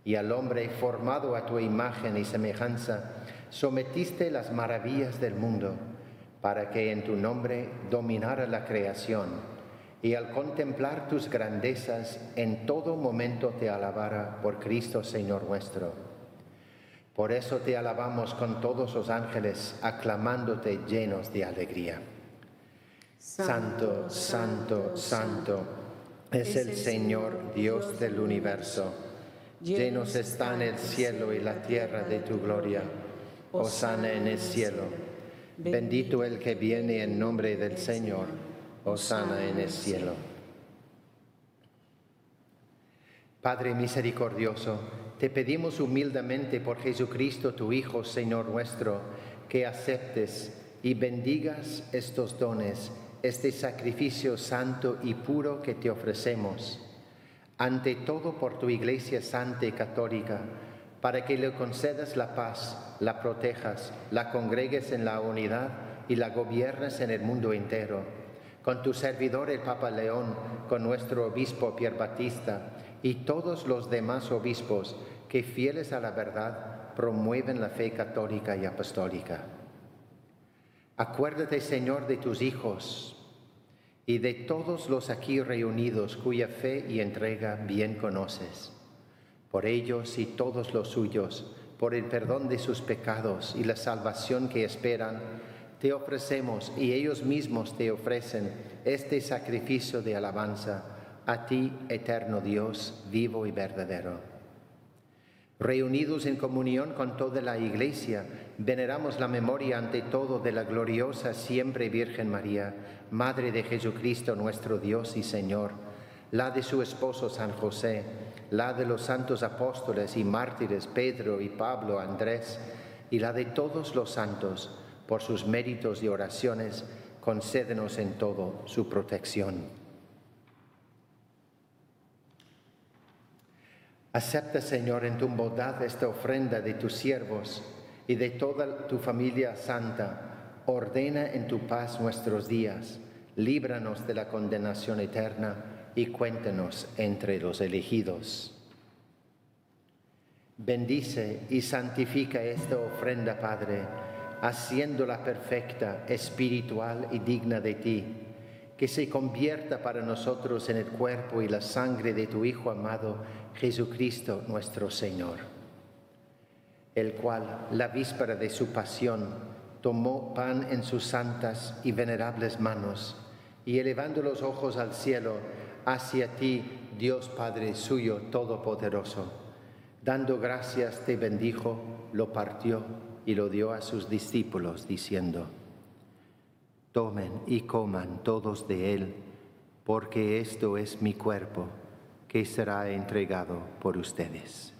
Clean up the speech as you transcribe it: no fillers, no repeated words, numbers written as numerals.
y al hombre formado a tu imagen y semejanza, sometiste las maravillas del mundo, para que en tu nombre dominara la creación, y al contemplar tus grandezas en todo momento te alabara por Cristo Señor nuestro. Por eso te alabamos con todos los ángeles, aclamándote llenos de alegría. Santo, santo, santo, es el Señor Dios del universo. Llenos están el cielo y la tierra de tu gloria. Hosana en el cielo. Bendito el que viene en nombre del Señor. Hosana en el cielo. Padre misericordioso, te pedimos humildemente por Jesucristo, tu Hijo, Señor nuestro, que aceptes y bendigas estos dones, este sacrificio santo y puro que te ofrecemos. Ante todo por tu Iglesia Santa y Católica, para que le concedas la paz, la protejas, la congregues en la unidad y la gobiernes en el mundo entero. Con tu servidor el Papa León, con nuestro obispo Pier Battista y todos los demás obispos que, fieles a la verdad, promueven la fe católica y apostólica. Acuérdate, Señor, de tus hijos y de todos los aquí reunidos cuya fe y entrega bien conoces. Por ellos y todos los suyos, por el perdón de sus pecados y la salvación que esperan, te ofrecemos y ellos mismos te ofrecen este sacrificio de alabanza a ti, eterno Dios, vivo y verdadero. Reunidos en comunión con toda la Iglesia, veneramos la memoria ante todo de la gloriosa siempre Virgen María, Madre de Jesucristo nuestro Dios y Señor, la de su esposo San José, la de los santos apóstoles y mártires Pedro y Pablo, Andrés, y la de todos los santos. Por sus méritos y oraciones, concédenos en todo su protección. Acepta, Señor, en tu bondad esta ofrenda de tus siervos y de toda tu familia santa. Ordena en tu paz nuestros días, líbranos de la condenación eterna y cuéntanos entre los elegidos. Bendice y santifica esta ofrenda, Padre, haciéndola perfecta, espiritual y digna de ti, que se convierta para nosotros en el cuerpo y la sangre de tu Hijo amado, Jesucristo nuestro Señor, el cual, la víspera de su pasión, tomó pan en sus santas y venerables manos, y elevando los ojos al cielo, hacia ti, Dios Padre suyo todopoderoso, dando gracias te bendijo, lo partió y lo dio a sus discípulos, diciendo: Tomen y coman todos de él, porque esto es mi cuerpo, que será entregado por ustedes.